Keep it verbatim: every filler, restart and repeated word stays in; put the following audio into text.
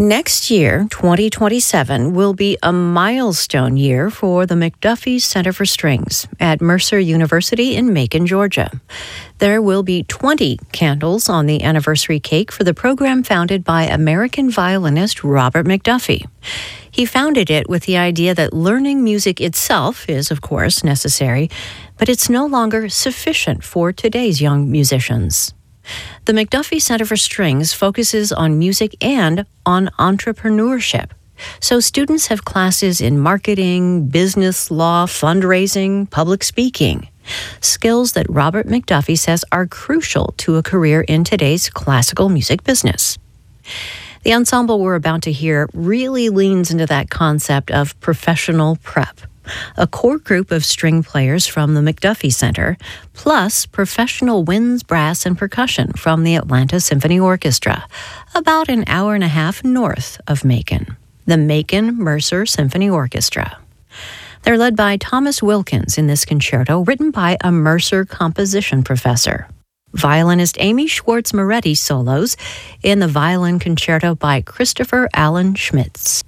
Next year, twenty twenty-seven, will be a milestone year for the McDuffie Center for Strings at Mercer University in Macon, Georgia. There will be twenty candles on the anniversary cake for the program founded by American violinist Robert McDuffie. He founded it with the idea that learning music itself is, of course, necessary, but it's no longer sufficient for today's young musicians. The McDuffie Center for Strings focuses on music and on entrepreneurship. So students have classes in marketing, business law, fundraising, public speaking, skills that Robert McDuffie says are crucial to a career in today's classical music business. The ensemble we're about to hear really leans into that concept of professional prep. A core group of string players from the McDuffie Center, plus professional winds, brass, and percussion from the Atlanta Symphony Orchestra, about an hour and a half north of Macon, the Macon Mercer Symphony Orchestra. They're led by Thomas Wilkins in this concerto, written by a Mercer composition professor. Violinist Amy Schwartz Moretti solos in the violin concerto by Christopher Allen Schmitz.